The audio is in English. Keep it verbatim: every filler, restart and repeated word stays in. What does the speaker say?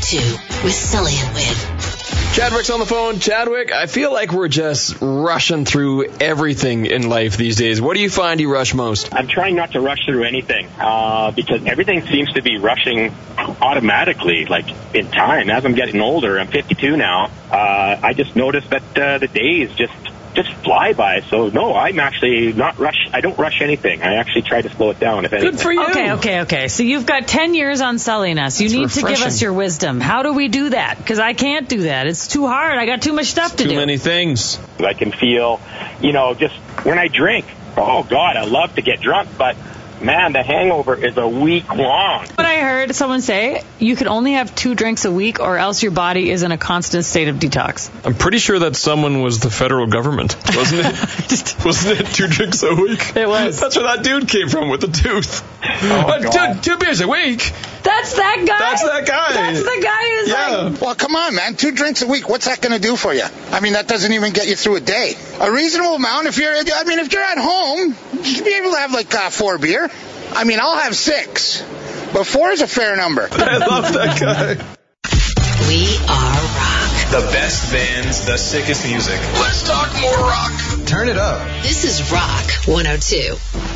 two with Sully and Win. Chadwick's on the phone. Chadwick, I feel like we're just rushing through everything in life these days. What do you find you rush most? I'm trying not to rush through anything uh, because everything seems to be rushing automatically, like in time. As I'm getting older, I'm fifty-two now, uh, I just noticed that uh, the days just just fly by. So, no, I'm actually not rush. I don't rush anything. I actually try to slow it down, if anything. Good for you. Okay, okay, okay. So you've got ten years on Sulliness. You That's need refreshing. to give us your wisdom. How do we do that? Because I can't do that. It's too hard. I got too much stuff to Too do. many things. I can feel, you know, just when I drink, oh, God, I love to get drunk, but, man, the hangover is a week long. But I heard someone say you can only have two drinks a week or else your body is in a constant state of detox. I'm pretty sure that someone was the federal government, wasn't it? Wasn't it two drinks a week? It was. That's where that dude came from with the tooth. Oh, Uh, God. two, two beers a week. That's that guy. That's that guy. That's the guy who's Yeah. like, Well, come on, man. Two drinks a week. What's that going to do for you? I mean, that doesn't even get you through a day. A reasonable amount. If you're, I mean, if you're at home, you should be able to have like uh, four beer. I mean, I'll have six, but four is a fair number. I love that guy. We are rock. The best bands, the sickest music. Let's talk more rock. Turn it up. This is Rock one oh two.